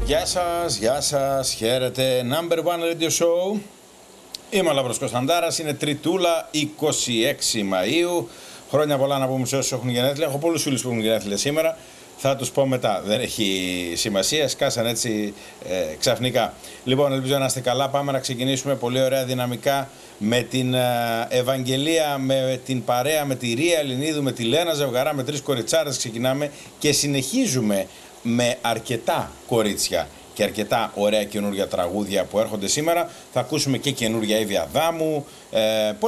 Γεια σας, χαίρετε. Number One Radio Show. Είμαι ο Λαύρος Κωνσταντάρας, είναι Τριτούλα, 26 Μαΐου. Χρόνια πολλά να πούμε σε όσους έχουν γενέθλια. Έχω πολλούς φίλους που έχουν γενέθλια σήμερα. Θα τους πω μετά, δεν έχει σημασία, σκάσαν έτσι ξαφνικά. Λοιπόν, ελπίζω να είστε καλά. Πάμε να ξεκινήσουμε πολύ ωραία δυναμικά με την Ευαγγελία, με την παρέα, με τη Ρία Ελληνίδου, με τη Λένα Ζευγαρά, με 3 κοριτσάρες ξεκινάμε και συνεχίζουμε με αρκετά κορίτσια και αρκετά ωραία καινούργια τραγούδια που έρχονται σήμερα. Θα ακούσουμε και καινούργια Εύη Αδάμου.